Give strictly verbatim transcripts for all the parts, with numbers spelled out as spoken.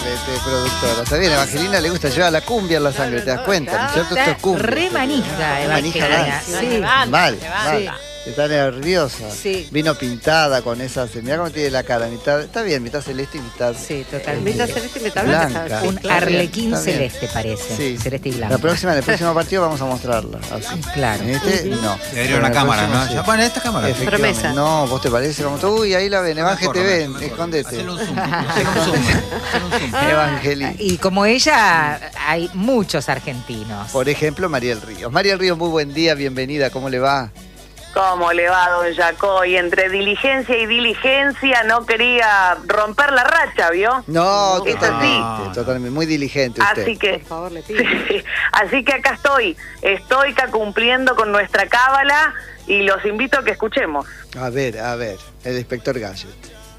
este, productora. Está bien, a Evangelina le gusta llevar la cumbia en la sangre, ¿te das cuenta? ¿No es cierto? Esto es cumbia. Re manija, Evangelina. Sí, mal, mal. Está nerviosa. Sí. Vino pintada con esas. Mirá cómo tiene la cara. Mitad, está bien, mitad celeste y mitad. Sí, totalmente. Mitad celeste y mitad blanca. blanca. Un Está arlequín bien, celeste parece. Sí. Celeste y blanco. La próxima, en el próximo partido vamos a mostrarla. Así. Claro. En este, Uh-huh. no. Debería una cámara, ¿no? Sí. Ya, bueno, esta cámara. Efectivamente. Promesa. No, ¿vos te parece? Como tú, uy, ahí la ven. Evangel te ven. Hacele Escóndete. un zoom. Hacele un zoom. Hacele un zoom. Evangelina. Y como ella, hay muchos argentinos. Por ejemplo, Mariel Ríos. Mariel Ríos, muy buen día, bienvenida. ¿Cómo le va? ¿Cómo le va, don Jacoy? Entre diligencia y diligencia no quería romper la racha, ¿vio? No, Es totalmente, así. totalmente. Muy diligente usted. Así que, Por favor, le pido. sí, así que acá estoy, estoy acá cumpliendo con nuestra cábala y los invito a que escuchemos. A ver, a ver, el inspector Gadget.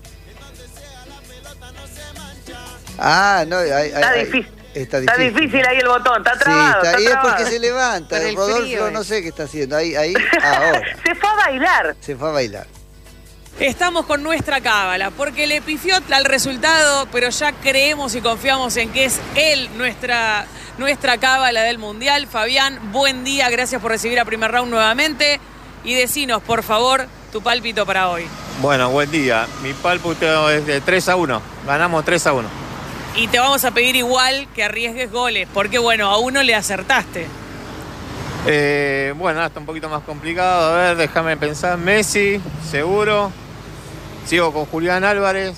Ah, no, hay, hay, Está hay- difícil. Está Está difícil. difícil ahí el botón, está Sí, trabado, está, está y es trabado. porque se levanta. Por el Rodolfo frío, no eh. sé qué está haciendo. Ahí, ahí, ahora. Se fue a bailar. Se fue a bailar. Estamos con nuestra cábala, porque le pifió al resultado, pero ya creemos y confiamos en que es él nuestra, nuestra cábala del Mundial. Fabián, buen día, gracias por recibir a Primer Round nuevamente. Y decinos, por favor, tu pálpito para hoy. Bueno, buen día. Mi pálpito es de tres a uno. Ganamos tres a uno. Y te vamos a pedir igual que arriesgues goles, porque bueno, a uno le acertaste. Eh, bueno, está un poquito más complicado. A ver, déjame pensar. Messi, seguro. Sigo con Julián Álvarez.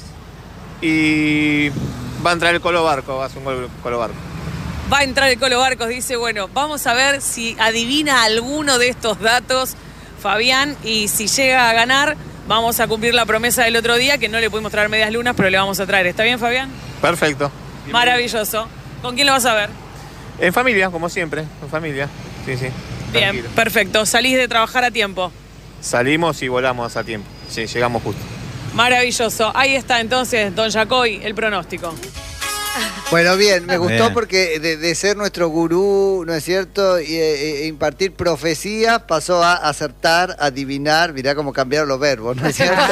Y va a entrar el Colo Barco. Va a ser un gol Colo Barco. Va a entrar el Colo Barcos, dice, bueno, vamos a ver si adivina alguno de estos datos, Fabián, y si llega a ganar, vamos a cumplir la promesa del otro día, que no le pudimos traer medias lunas, pero le vamos a traer. ¿Está bien, Fabián? Perfecto. Maravilloso. ¿Con quién lo vas a ver? En familia, como siempre. En familia. Sí, sí. Bien, Tranquilo. perfecto. Salís de trabajar a tiempo. Salimos y volamos a tiempo. Sí, llegamos justo. Maravilloso. Ahí está entonces, don Jacoy, el pronóstico. Bueno, bien, me gustó Bien. porque de, de ser nuestro gurú, ¿no es cierto? Y e, e impartir profecías, pasó a acertar, adivinar, mirá cómo cambiaron los verbos, ¿no es cierto?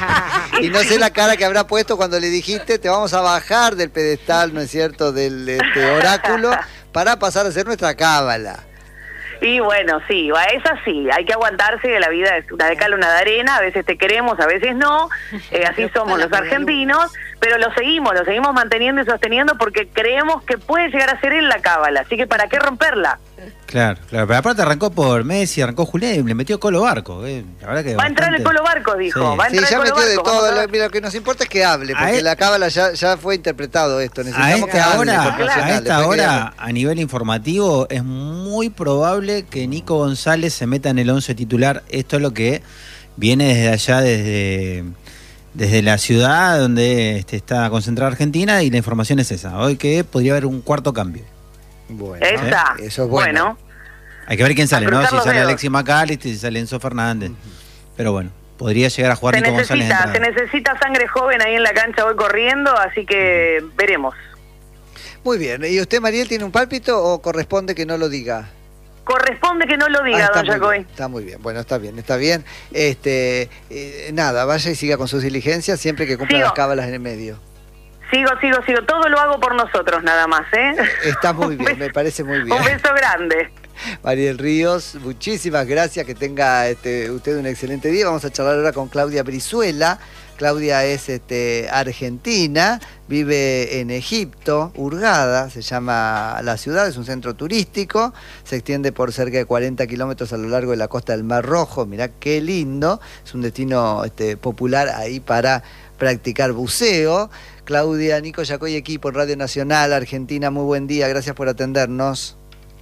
Y no sé la cara que habrá puesto cuando le dijiste, te vamos a bajar del pedestal, ¿no es cierto?, del este, oráculo, para pasar a ser nuestra cábala. Y bueno, sí, va, es así, hay que aguantarse, de la vida es una de cal, una de arena, a veces te queremos, a veces no, eh, así somos los argentinos, pero lo seguimos, lo seguimos manteniendo y sosteniendo porque creemos que puede llegar a ser él la cábala, así que ¿para qué romperla? Claro, claro. Pero aparte arrancó por Messi, arrancó Julián y le metió Colo Barco. Eh. La verdad que Va a entrar el bastante- Colo Barco, dijo, Sí. va a Sí, entrar ya el Colo metió de Barco. vamos todo, a lo, ver. mira, lo que nos importa es que hable, porque A la e- cábala ya, ya fue interpretado esto, A necesitamos que esta hable. hora, porque Claro. a nacional, esta después que hora, hable. a nivel informativo, es muy probable que Nico González se meta en el once titular. Esto es lo que viene desde allá, desde, desde la ciudad donde este, está concentrada Argentina, y la información es esa. Hoy que podría haber un cuarto cambio. Bueno, Esa, eso es bueno. bueno. Hay que ver quién sale, A ¿no? cruzar Si los sale dedos. Alexis McAllister, si sale Enzo Fernández. Pero bueno, podría llegar a jugar Se Nico González. de necesita, se entrada. necesita sangre joven ahí en la cancha hoy corriendo, así que veremos. Muy bien, ¿y usted, Mariel, tiene un pálpito o corresponde que no lo diga? Corresponde que no lo Ah, diga, está don muy Jacoy. bien, está muy bien, bueno, está bien, está bien. Este, eh, nada, vaya y siga con sus diligencias siempre que cumpla Sigo. las cábalas en el medio. Sigo, sigo, sigo. Todo lo hago por nosotros nada más, ¿eh? Está muy Un bien, beso- me parece muy bien. Un beso grande. Mariel Ríos, muchísimas gracias, que tenga este, usted un excelente día. Vamos a charlar ahora con Claudia Brizuela. Claudia es este, argentina, vive en Egipto, Hurghada, se llama la ciudad, es un centro turístico, se extiende por cerca de cuarenta kilómetros a lo largo de la costa del Mar Rojo, mirá qué lindo, es un destino este, popular ahí para practicar buceo. Claudia, Nico Jacoy, equipo en Radio Nacional, Argentina, muy buen día, gracias por atendernos.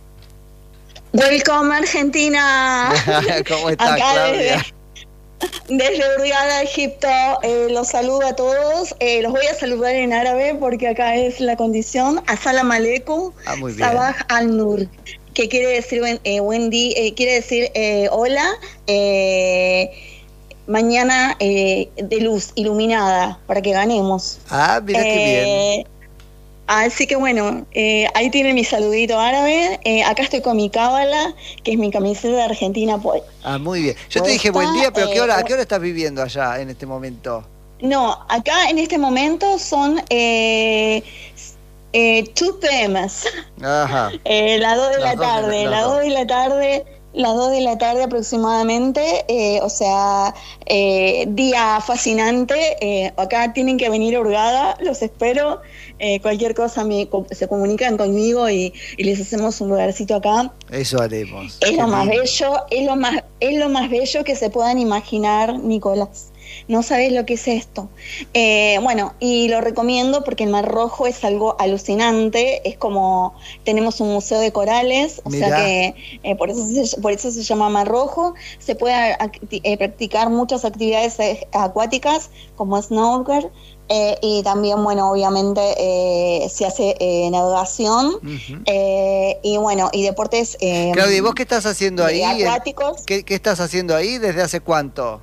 Welcome Argentina. ¿Cómo está, Acá Claudia? Desde, desde Hurghada, Egipto, eh, los saludo a todos. Eh, los voy a saludar en árabe porque acá es la condición. Assalam alaikum, Ah, muy bien. Sabah al-Nur, que quiere decir buen, eh, buen día, eh, quiere decir eh, hola, eh, mañana eh, de luz iluminada para que ganemos. Ah, mira qué bien. Eh, Así que bueno, eh, ahí tienen mi saludito árabe. Eh, acá estoy con mi cábala, que es mi camiseta de Argentina. Pues. Ah, muy bien. Yo te Pues dije buen está, día, pero ¿qué hora, eh, ¿a qué hora estás viviendo allá en este momento? No, acá en este momento son eh, Eh, two p m Ajá. Eh, las dos de Las la dos de la- tarde, las las dos. dos de la tarde, las dos de la tarde aproximadamente, eh, o sea, eh, día fascinante, eh, acá tienen que venir a Hurgada, los espero, eh, cualquier cosa me, co- se comunican conmigo y, y les hacemos un lugarcito acá. Eso haremos. Es Qué lo más lindo. bello, es lo más, es lo más bello que se puedan imaginar, Nicolás. No sabes lo que es esto. Eh, bueno, y lo recomiendo porque el Mar Rojo es algo alucinante. Es como, tenemos un museo de corales, o Mirá. sea que eh, por, eso se, por eso se llama Mar Rojo. Se puede acti- eh, practicar muchas actividades eh, acuáticas como snorkel. Eh, y también, bueno, obviamente eh, se hace eh, navegación. Ujú. eh, y bueno, y deportes eh, Claudia, ¿y vos qué estás haciendo eh, ahí? acuáticos. ¿Qué, qué estás haciendo ahí? ¿Desde hace cuánto?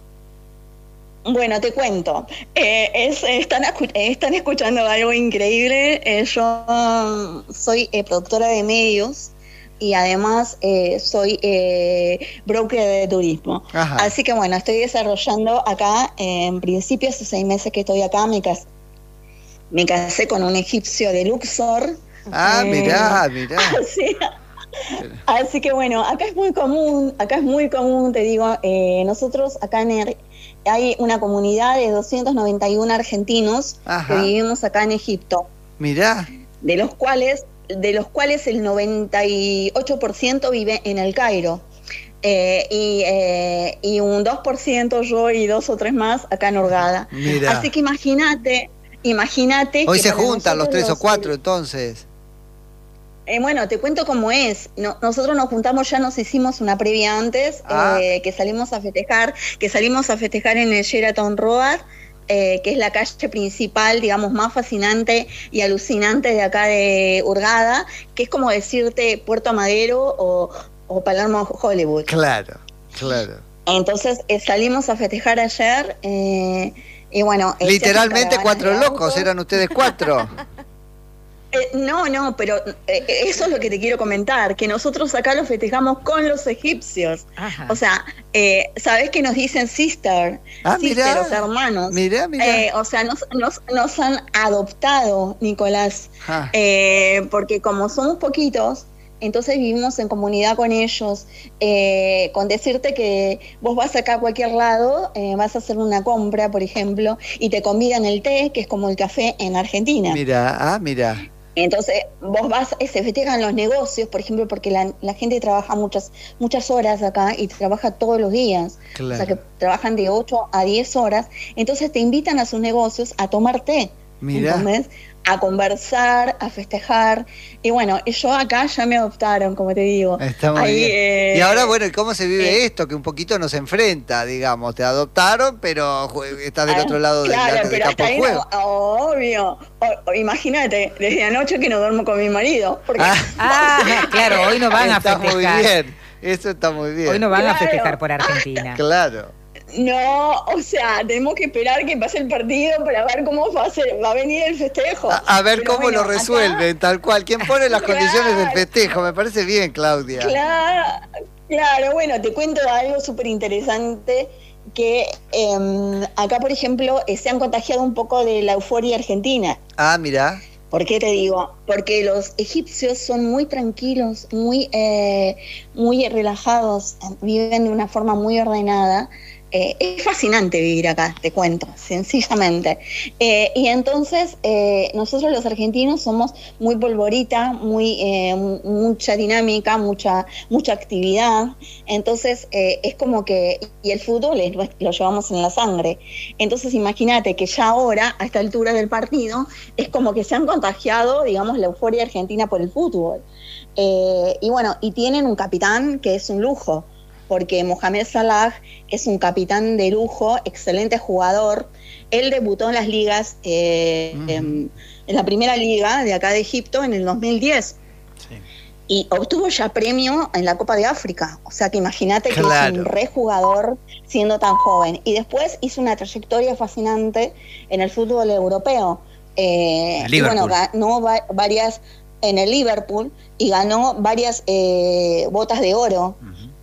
Bueno, te cuento. Eh, es, están, escu- eh, están escuchando algo increíble. Eh, yo mm, soy eh, productora de medios y además eh, soy eh, broker de turismo. Ajá. Así que bueno, estoy desarrollando acá, eh, en principio hace seis meses que estoy acá, me casé, me casé con un egipcio de Luxor. Ah, Eh, mirá, mirá. Así, así que bueno, acá es muy común, acá es muy común, te digo, eh, nosotros acá en Er- hay una comunidad de doscientos noventa y uno argentinos Ajá. que vivimos acá en Egipto, Mirá. de los cuales, de los cuales el noventa y ocho por ciento vive en el Cairo. Eh, y, eh, y un dos por ciento yo y dos o tres más acá en Hurgada. Mirá. Así que imagínate, imagínate. Hoy que se para juntan los nosotros tres o los- cuatro, entonces. Eh, bueno, te cuento cómo es. No- nosotros nos juntamos, ya nos hicimos una previa antes, Ah. eh, que salimos a festejar, que salimos a festejar en el Sheraton Road, eh, que es la calle principal, digamos, más fascinante y alucinante de acá de Hurgada, que es como decirte Puerto Madero o, o Palermo Hollywood. Claro, claro. Entonces eh, salimos a festejar ayer eh, y bueno... eh, se Literalmente hacen cuatro caravanas de locos, autos. eran ustedes cuatro. Eh, no, no, pero eh, eso es lo que te quiero comentar, que nosotros acá lo festejamos con los egipcios. Ajá. O sea, eh, ¿sabés que nos dicen sister? Ah, sister, mirá. los hermanos. Mirá, mirá. Eh, o sea, nos, nos, nos han adoptado, Nicolás, Ah. eh, porque como somos poquitos, entonces vivimos en comunidad con ellos. Eh, con decirte que vos vas acá a cualquier lado, eh, vas a hacer una compra, por ejemplo, y te convidan el té, que es como el café en Argentina. Mirá, ah, mirá. Entonces, vos vas, eh, se festejan los negocios, por ejemplo, porque la, la gente trabaja muchas muchas horas acá y trabaja todos los días. Claro. O sea, que trabajan de ocho a diez horas. Entonces, te invitan a sus negocios a tomar té. Mirá. ¿Entendés? A conversar, a festejar. Y bueno, yo acá ya me adoptaron, como te digo. Está muy Ahí, bien. eh, Y ahora, bueno, ¿y cómo se vive eh, esto? Que un poquito nos enfrenta, digamos. Te adoptaron, pero jue- estás del Ah, otro lado del claro, del pero campo hasta de ahí juego. no, obvio. O- o imagínate, desde anoche que no duermo con mi marido. Porque Ah, Ah, claro, hoy no van a está muy festejar. bien. Eso está muy bien. Hoy no van a Claro. festejar por Argentina. Claro. no, o sea, tenemos que esperar que pase el partido para ver cómo va a, ser, va a venir el festejo. A, a ver Pero cómo bueno, lo resuelven, tal cual. ¿Quién pone las Claro. condiciones del festejo? Me parece bien, Claudia. acá- claro, claro, bueno, te cuento algo súper interesante que eh, acá, por ejemplo, eh, se han contagiado un poco de la euforia argentina. Ah, mirá. ¿Por qué te digo? Porque los egipcios son muy tranquilos, muy, eh, muy relajados, viven de una forma muy ordenada. Eh, es fascinante vivir acá, te cuento, sencillamente. Eh, y entonces eh, nosotros los argentinos somos muy polvorita, muy eh, mucha dinámica, mucha mucha actividad. Entonces eh, es como que, y el fútbol es, lo llevamos en la sangre. Entonces imagínate que ya ahora, a esta altura del partido, es como que se han contagiado, digamos, la euforia argentina por el fútbol. Eh, y bueno, y tienen un capitán que es un lujo, porque Mohamed Salah es un capitán de lujo, excelente jugador. Él debutó en las ligas, eh, Mm. en, en la primera liga de acá de Egipto en el dos mil diez. Sí. Y obtuvo ya premio en la Copa de África. O sea que imagínate que Claro. es un re jugador siendo tan joven. Y después hizo una trayectoria fascinante en el fútbol europeo. Eh, El y bueno, Liverpool. ganó va- varias en el Liverpool y ganó varias eh, botas de oro. Ujú.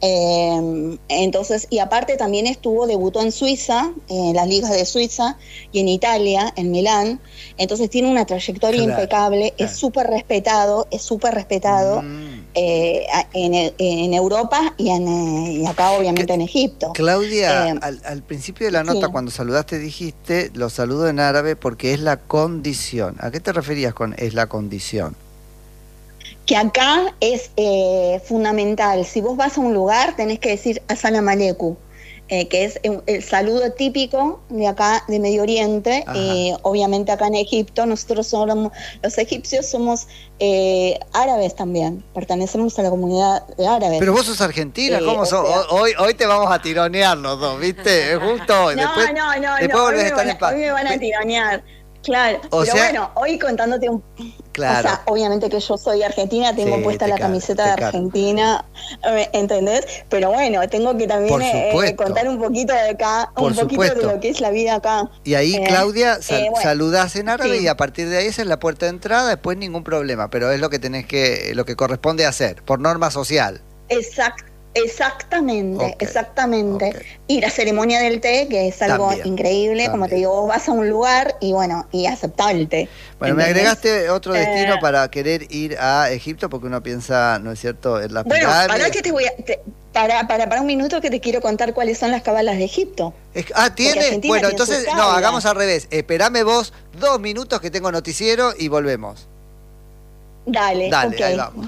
Eh, entonces, y aparte también estuvo, debutó en Suiza, en las ligas de Suiza y en Italia, en Milán. Entonces tiene una trayectoria Claro, impecable, claro. es súper respetado, es súper respetado Mm. eh, en, en Europa y, en, eh, y acá obviamente en Egipto. Claudia, Eh, al, al principio de la nota, sí. cuando saludaste, dijiste, lo saludo en árabe porque es la condición. ¿A qué te referías con es la condición? Que acá es eh, fundamental. Si vos vas a un lugar, tenés que decir Assalam Aleikum, eh, que es el, el saludo típico de acá, de Medio Oriente. Eh, obviamente acá en Egipto, nosotros somos, los egipcios somos eh, árabes también, pertenecemos a la comunidad de árabes. Pero vos sos argentina, Eh, ¿cómo o sos? sea- Hoy, hoy te vamos a tironear los dos, ¿viste? Justo hoy. No, después, no, no, después no, hoy volvés a me, estar van en a, paz. hoy me van a tironear. Claro, O pero sea- bueno, hoy contándote un... Claro. O sea, obviamente que yo soy argentina, tengo Sí, puesta te la cabe, camiseta te de cabe. Argentina, eh, ¿entendés? Pero bueno, tengo que también Por eh, supuesto. contar un poquito de acá, Por un poquito supuesto. de lo que es la vida acá. Y ahí, Eh, Claudia, sal- eh, bueno, saludás en árabe sí. y a partir de ahí esa es la puerta de entrada, después ningún problema, pero es lo que tenés que, lo que corresponde hacer, por norma social. Exact, exactamente, Ok, exactamente. ok. Y la ceremonia del té, que es algo También, increíble, como te también. digo, vos vas a un lugar y bueno, y aceptar el té. Bueno, me ¿entendés? agregaste otro destino Eh, para querer ir a Egipto, porque uno piensa, ¿no es cierto?, en las Bueno, pirámides. para que te voy a... te- para, para, para un minuto que te quiero contar cuáles son las cabalas de Egipto. Es- ah, ¿tiene? Argentina Bueno, tiene entonces, sus no, tablas. hagamos al revés. Esperame vos dos minutos que tengo noticiero y volvemos. Dale, Dale, ok. ahí vamos.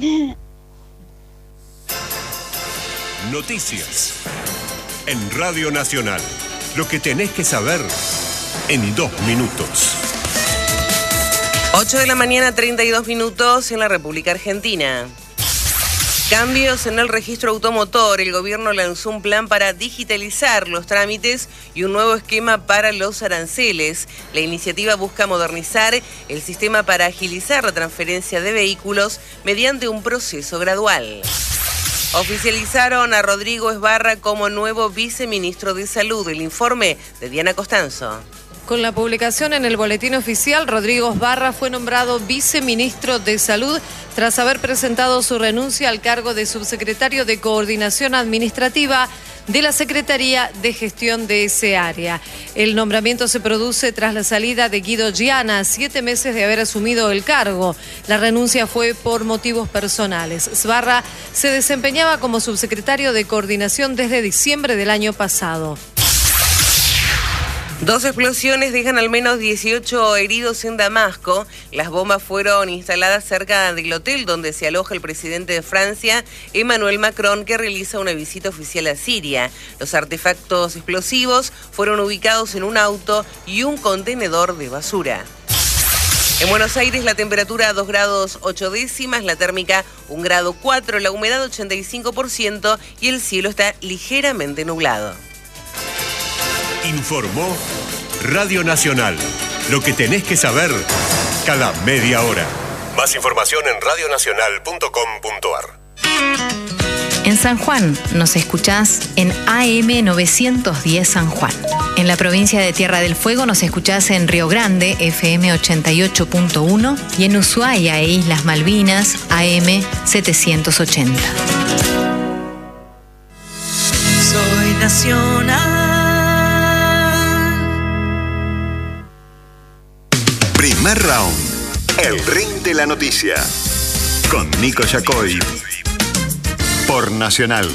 Noticias. En Radio Nacional. Lo que tenés que saber en dos minutos. ocho de la mañana, treinta y dos minutos en la República Argentina. Cambios en el registro automotor. El gobierno lanzó un plan para digitalizar los trámites y un nuevo esquema para los aranceles. La iniciativa busca modernizar el sistema para agilizar la transferencia de vehículos mediante un proceso gradual. Oficializaron a Rodrigo Esbarra como nuevo viceministro de Salud. El informe de Diana Costanzo. Con la publicación en el boletín oficial, Rodrigo Esbarra fue nombrado viceministro de Salud tras haber presentado su renuncia al cargo de subsecretario de Coordinación Administrativa de la Secretaría de Gestión de ese área. El nombramiento se produce tras la salida de Guido Giana, siete meses de haber asumido el cargo. La renuncia fue por motivos personales. Esbarra se desempeñaba como subsecretario de Coordinación desde diciembre del año pasado. Dos explosiones dejan al menos dieciocho heridos en Damasco. Las bombas fueron instaladas cerca del hotel donde se aloja el presidente de Francia, Emmanuel Macron, que realiza una visita oficial a Siria. Los artefactos explosivos fueron ubicados en un auto y un contenedor de basura. En Buenos Aires la temperatura dos grados ocho décimas, la térmica un grado cuatro, la humedad ochenta y cinco por ciento y el cielo está ligeramente nublado. Informó Radio Nacional. Lo que tenés que saber cada media hora. Más información en radio nacional punto com punto a r. En San Juan nos escuchás en A M novecientos diez San Juan. En la provincia de Tierra del Fuego nos escuchás en Río Grande, F M ochenta y ocho punto uno, y en Ushuaia e Islas Malvinas, A M setecientos ochenta. Soy nacional. Primer round. El ring de la noticia. Con Nico Yacoy. Por Nacional.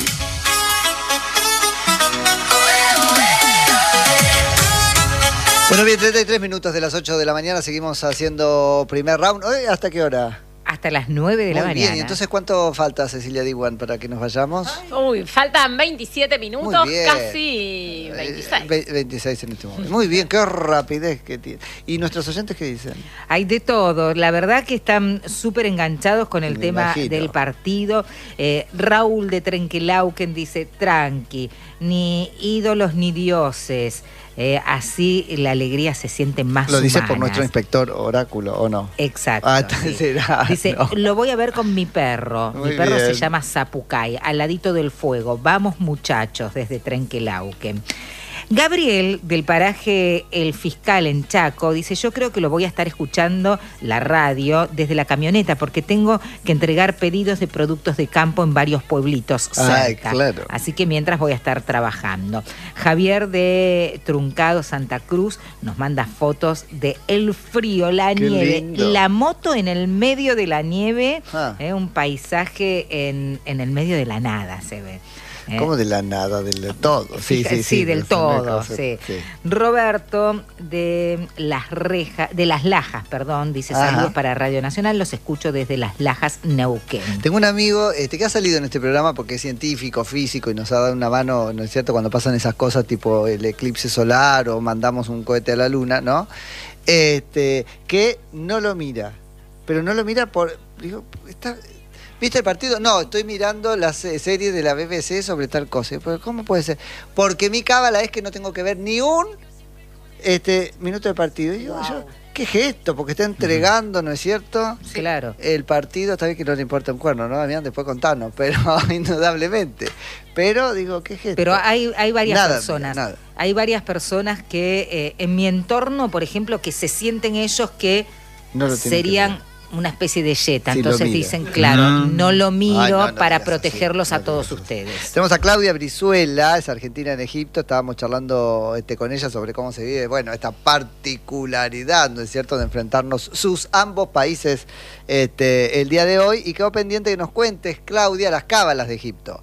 Bueno, bien, treinta y tres minutos de las ocho de la mañana, seguimos haciendo primer round. Hoy, ¿hasta qué hora? Hasta las nueve de la Muy mañana. bien, y entonces, ¿cuánto falta, Cecilia Diwan, para que nos vayamos? Uy, faltan veintisiete minutos, Muy bien. casi veintiséis. Eh, ve- veintiséis en este momento. Muy bien, qué rapidez que tiene. ¿Y nuestros oyentes qué dicen? Hay de todo. La verdad que están súper enganchados con el Me tema imagino. del partido. Eh, Raúl de Trenquelauquen dice, tranqui, ni ídolos ni dioses. Eh, así la alegría se siente más Lo dice humanas. por nuestro inspector Oráculo, ¿o no? Exacto. Ah, sí. será. Dice, No. lo voy a ver con mi perro. Muy mi perro bien. se llama Zapucay, al ladito del fuego. Vamos muchachos, desde Trenquelauquen. Gabriel, del paraje El Fiscal en Chaco, dice, yo creo que lo voy a estar escuchando la radio desde la camioneta porque tengo que entregar pedidos de productos de campo en varios pueblitos cerca. Ay, claro. Así que mientras voy a estar trabajando. Javier de Truncado, Santa Cruz, nos manda fotos de el frío, la Qué nieve, lindo. la moto en el medio de la nieve, Ah. eh, un paisaje en, en el medio de la nada se ve. ¿eh? ¿Cómo de la nada? Del todo. Sí, sí, sí. del no sé, todo, no sé, sí. Roberto de las Rejas, de Las Lajas, perdón, dice, Ajá. saludos para Radio Nacional, los escucho desde Las Lajas, Neuquén. Tengo un amigo este, que ha salido en este programa porque es científico, físico y nos ha dado una mano, ¿no es cierto?, cuando pasan esas cosas tipo el eclipse solar o mandamos un cohete a la luna, ¿no? Este, que no lo mira, pero no lo mira por... Digo, está... ¿Viste el partido? No, estoy mirando las eh, series de la B B C sobre tal cosa. Pero ¿cómo puede ser? Porque mi cábala es que no tengo que ver ni un este, minuto de partido. Y digo, Wow. yo, ¿qué es esto? Porque está entregando, ¿no es cierto? Claro. El partido, está bien que no le importa un cuerno, ¿no? Damián, después contarnos, pero indudablemente. Pero digo, ¿qué es esto? Pero hay, hay varias Nada, personas. nada. Hay varias personas que eh, en mi entorno, por ejemplo, que se sienten ellos que No lo tienen que serían ver. una especie de yeta. Sí, lo Entonces mira. dicen, claro, Mm. no lo miro Ay, no, no para digas protegerlos así, a no todos digas así. ustedes. Tenemos a Claudia Brizuela, es argentina en Egipto, estábamos charlando este, con ella sobre cómo se vive, bueno, esta particularidad, ¿no es cierto?, de enfrentarnos sus ambos países este, el día de hoy, y quedó pendiente que nos cuentes, Claudia, las cábalas de Egipto.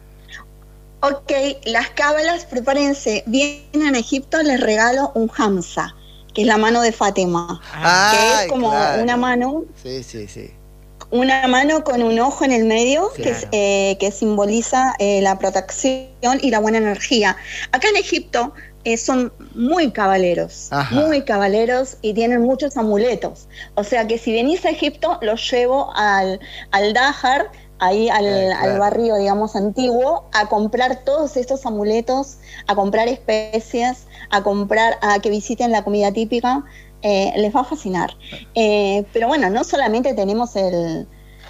Ok, las cábalas, prepárense. Vienen a Egipto, les regalo un hamsa, que es la mano de Fátima. que Ay, es como claro. una mano, Sí, sí, sí. una mano con un ojo en el medio, que, es, Claro. eh, que simboliza eh, la protección y la buena energía. Acá en Egipto eh, son muy cabaleros, Ajá. muy cabaleros y tienen muchos amuletos. O sea que si venís a Egipto, los llevo al, al Dahar, ahí al, Eh, claro. al barrio, digamos, antiguo, a comprar todos estos amuletos, a comprar especias, a comprar, a que visiten la comida típica. Eh, les va a fascinar. Eh, pero bueno, no solamente tenemos el,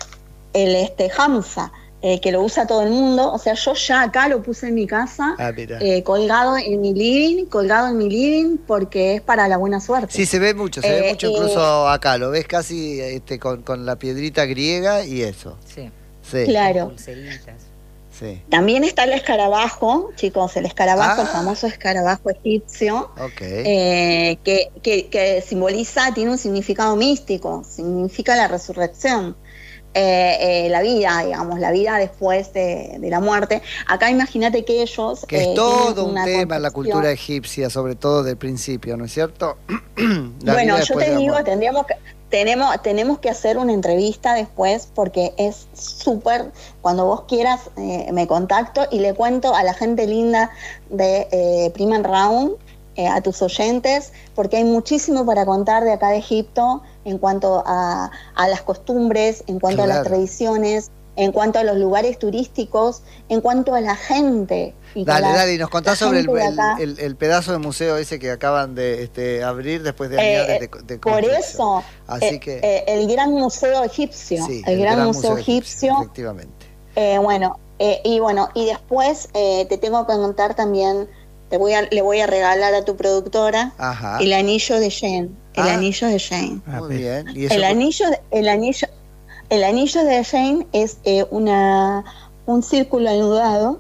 el este, hamsa, eh, que lo usa todo el mundo. O sea, yo ya acá lo puse en mi casa, Ah, mira. eh, colgado en mi living, colgado en mi living, porque es para la buena suerte. Sí, se ve mucho, se ve Eh, mucho eh, incluso acá, lo ves casi este, con, con la piedrita griega y eso. Sí. Sí, Claro. Pulseritas. sí. También está el escarabajo, chicos, el escarabajo, Ah. el famoso escarabajo egipcio. Ok. eh, que, que, que simboliza, tiene un significado místico, significa la resurrección, eh, eh, la vida, digamos, la vida después de, de la muerte. Acá imagínate que ellos... Que es eh, todo tienen un una tema en la concepción- cultura egipcia, sobre todo del principio, ¿no es cierto? La Bueno, vida yo después te de la digo, muerte. tendríamos que, tenemos, tenemos que hacer una entrevista después porque es súper, cuando vos quieras eh, me contacto y le cuento a la gente linda de eh, Prima Round, eh, a tus oyentes, porque hay muchísimo para contar de acá de Egipto en cuanto a, a las costumbres, en cuanto a las Claro. tradiciones, en cuanto a los lugares turísticos, en cuanto a la gente. Y que Dale, la- dale, y nos contás la sobre el, gente de el- acá- el- el pedazo de museo ese que acaban de este, abrir después de Eh, años de, de Por construcción. eso, Así eh, que, eh, el Gran Museo Egipcio, sí, el, Gran, Museo, Egipcio, efectivamente. eh, bueno, eh, y bueno, y después eh, te tengo que contar también, te voy a, le voy a regalar a tu productora Ajá. el anillo de Jane, el Ah. anillo de Jane. Muy bien. ¿Y eso El anillo, de- el anillo, el anillo de Jane es eh, una un círculo anudado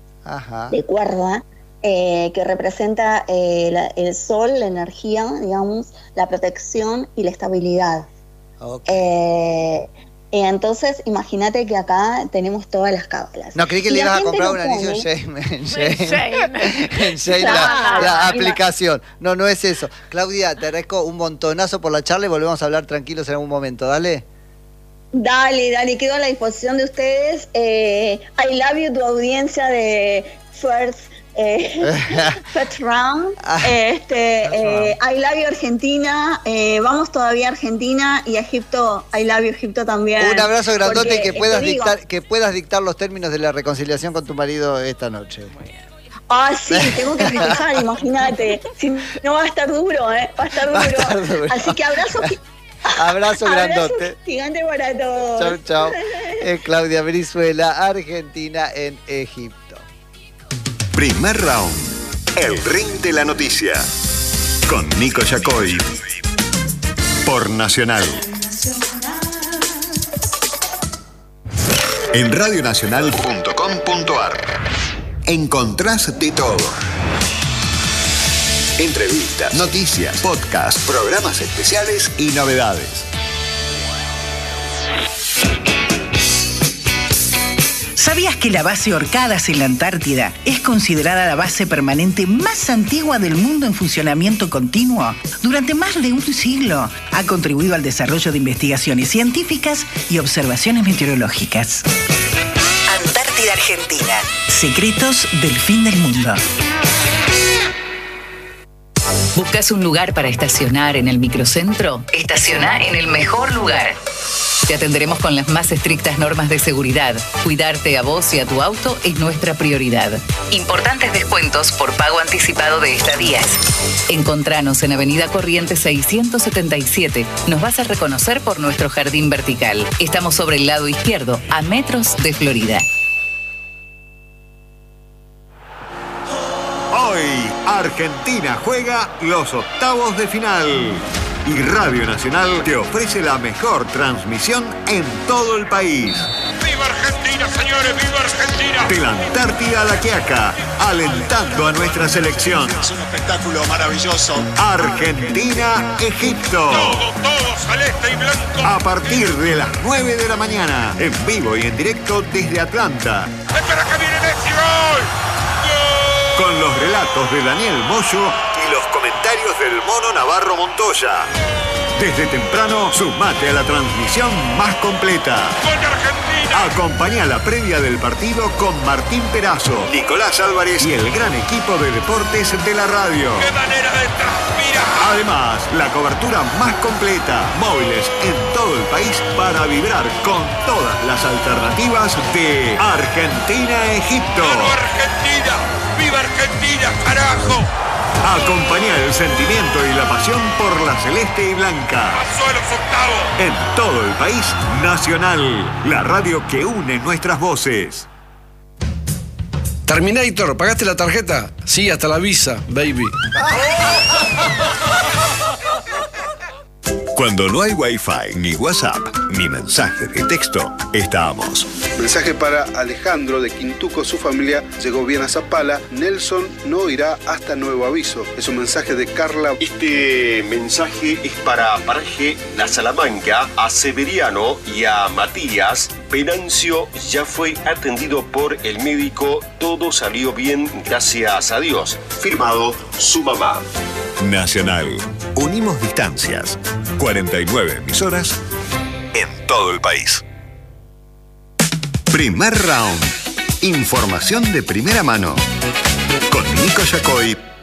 Ajá. de cuerda eh, que representa eh, la- el sol, la energía, digamos, la protección y la estabilidad. Ok. Eh, eh, entonces, imagínate que acá tenemos todas las cábalas. No, creí que Y le la ibas a gente comprar lo un anillo en pone- Shane. En Shane, Shane. en Shane, No, la, no, la no, aplicación. No, no es eso. Claudia, te agradezco un montonazo por la charla y volvemos a hablar tranquilos en algún momento. Dale. Dale, dale, quedo a la disposición de ustedes. Eh, I love you, tu audiencia de First, eh, first Round. Ah, Este, eh, I love you, Argentina. Eh, vamos todavía a Argentina y a Egipto. I love you, Egipto también. Un abrazo grandote Porque, y que eh, te puedas digo, dictar, que puedas dictar los términos de la reconciliación con tu marido esta noche. Ah, sí, tengo que festejar, imagínate. Si no va a estar duro, ¿eh? Va a estar duro. Va a estar duro. Así que abrazo, gi- Abrazo abrazo grandote. gigante para todos. Chau, chau. Es Claudia Brizuela, Argentina en Egipto. Primer round. El Ring de la Noticia. Con Nico Yacoy. Por Nacional. En radio nacional punto com punto a r encontrás de todo. Entrevistas, noticias, podcasts, programas especiales y novedades. ¿Sabías que la base Orcadas en la Antártida es considerada la base permanente más antigua del mundo en funcionamiento continuo? Durante más de un siglo ha contribuido al desarrollo de investigaciones científicas y observaciones meteorológicas. Antártida Argentina. Secretos del fin del mundo. ¿Buscas un lugar para estacionar en el microcentro? Estaciona en el mejor lugar. Te atenderemos con las más estrictas normas de seguridad. Cuidarte a vos y a tu auto es nuestra prioridad. Importantes descuentos por pago anticipado de estadías. Encontranos en Avenida Corrientes seiscientos setenta y siete. Nos vas a reconocer por nuestro jardín vertical. Estamos sobre el lado izquierdo, a metros de Florida. Hoy, Argentina juega los octavos de final. Y Radio Nacional te ofrece la mejor transmisión en todo el país. ¡Viva Argentina, señores! ¡Viva Argentina! De la Antártida a la Quiaca, alentando a nuestra selección. Es un espectáculo maravilloso. Argentina-Egipto. Todo, todo celeste y blanco. A partir de las nueve de la mañana, en vivo y en directo desde Atlanta. ¡Espera que viene Messi! ¡Gol! Con los relatos de Daniel Moyo y los comentarios del Mono Navarro Montoya. Desde temprano, sumate a la transmisión más completa. ¡Gol de Argentina! Acompañá la previa del partido con Martín Perazo, Nicolás Álvarez y el gran equipo de deportes de la radio. ¡Qué manera de transpirar! Además, la cobertura más completa, móviles en todo el país para vibrar con todas las alternativas de Argentina-Egipto. ¡Vamos Argentina! ¡Viva Argentina, carajo! Acompañá el sentimiento y la pasión por la celeste y blanca. ¡Pasó a los octavos! En todo el país, Nacional, la radio que une nuestras voces. Terminator, ¿pagaste la tarjeta? Sí, hasta la Visa, baby. Cuando no hay Wi-Fi, ni WhatsApp, ni mensajes de texto, estamos. Mensaje para Alejandro de Quintuco, su familia llegó bien a Zapala. Nelson no irá hasta nuevo aviso. Es un mensaje de Carla. Este mensaje es para Paraje La Salamanca, a Severiano y a Matías. Venancio ya fue atendido por el médico. Todo salió bien, gracias a Dios. Firmado su mamá. Nacional. Unimos distancias. cuarenta y nueve emisoras en todo el país. Primer round. Información de primera mano. Con Nico Yacoy